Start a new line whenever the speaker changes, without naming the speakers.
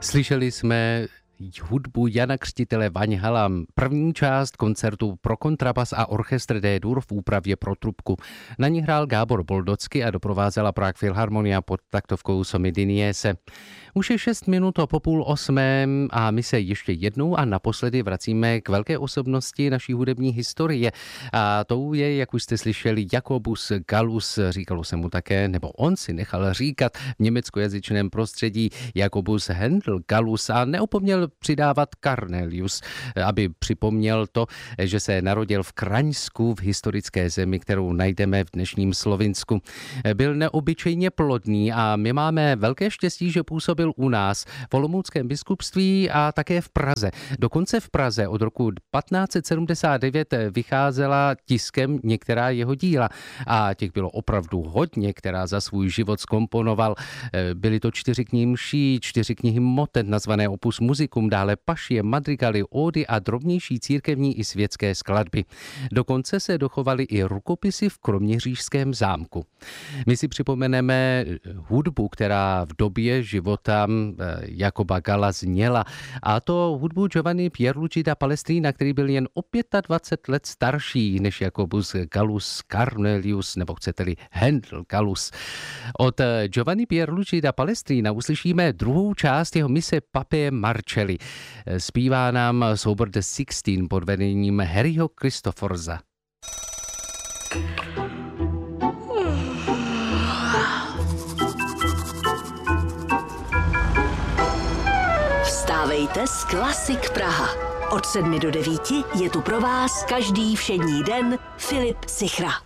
Slyšeli jsme hudbu Jana Křtitele Vaňhala, první část koncertu pro kontrabas a orchestr D-dur v úpravě pro trubku. Na ní hrál Gábor Boldocky a doprovázela Prague Philharmonia pod taktovkou Somy Diniese. Už je 6 minut po 7:30 a my se ještě jednou a naposledy vracíme k velké osobnosti naší hudební historie. A tou je, jak už jste slyšeli, Jakobus Gallus, říkalo se mu také, nebo on si nechal říkat v německojazyčném prostředí Jakobus Hendl Gallus a neopomněl přidávat Karnelius, aby připomněl to, že se narodil v Kraňsku, v historické zemi, kterou najdeme v dnešním Slovinsku. Byl neobyčejně plodný a my máme velké štěstí, že působil u nás v Olomouckém biskupství a také v Praze. Dokonce v Praze od roku 1579 vycházela tiskem některá jeho díla a těch bylo opravdu hodně, která za svůj život zkomponoval. Byly to 4 knihy mší, 4 knihy motet nazvané Opus Musicum, dále pašie, madrigaly, ódy a drobnější církevní i světské skladby. Dokonce se dochovaly i rukopisy v kroměřížském zámku. My si připomeneme hudbu, která v době života Jakoba Galla zněla, a to hudbu Giovanni Pierluigi da Palestrina, který byl jen o 25 let starší než Jakobus Gallus Karnelius, nebo chcete-li Hendl Gallus. Od Giovanni Pierluigi da Palestrina uslyšíme druhou část jeho mise Papae Marcelli. Zpívá nám soubor The Sixteen pod vedením Harryho Christophersa.
Vstávejte s Klasik Praha. Od 7 do 9 je tu pro vás každý všední den Filip Sichra.